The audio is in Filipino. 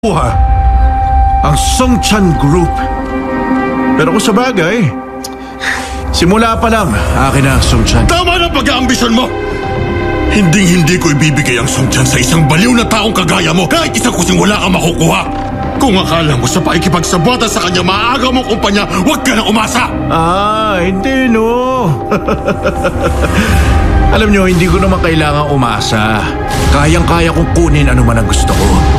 Kuha ang Songchan Group. Pero kung sa bagay, simula pa lang akin na ang Songchan. Tama na pag-aambisyon mo! Hindi ko ibibigay ang Songchan sa isang baliw na taong kagaya mo kahit isang kusing wala kang makukuha. Kung akala mo sa pakikipagsabota sa kanya maaagaw mong kumpanya, huwag ka na umasa! Hindi no. Alam nyo, hindi ko naman kailangang umasa. Kayang-kaya kong kunin ano man ang gusto ko.